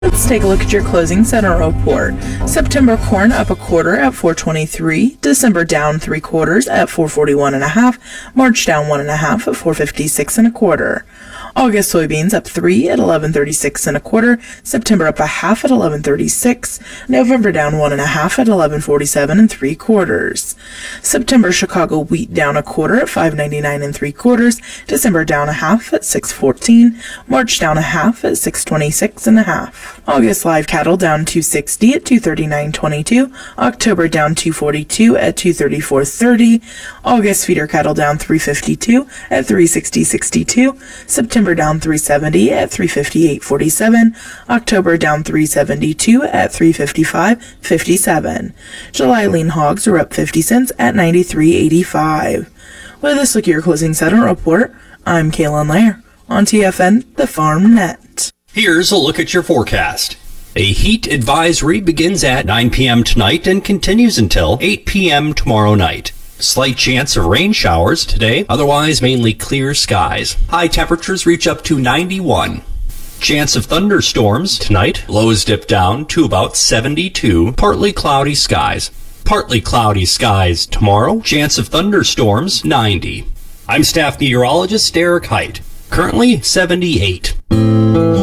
Let's take a look at your closing center report. September corn up a quarter at 4.23. December down 3/4 at 4.41.5. March down 1.5 at 4.56 1/4. August soybeans up 3 at 11.36 1/4. September up a half at 11.36. November down 1.5 at 11.47 3/4. September Chicago wheat down a quarter at 5.99 3/4. December down a half at 6.14. March down a half at 6.26 1/2. August live cattle down 260 at 239.22. October down 242 at 234.30. August feeder cattle down 352 at 360.62. September down 370 at 358.47. October down 372 at 355.57. July lean hogs are up 50 cents at 93.85. With this look at your closing settlement report, I'm Kaylin Lair on TFN, the Farm Net. Here's a look at your forecast. A heat advisory begins at 9 p.m. tonight and continues until 8 p.m. tomorrow night. Slight chance of rain showers today, otherwise mainly clear skies. High temperatures reach up to 91. Chance of thunderstorms tonight, lows dip down to about 72. Partly cloudy skies. Partly cloudy skies tomorrow, chance of thunderstorms 90. I'm staff meteorologist Derek Height. Currently 78.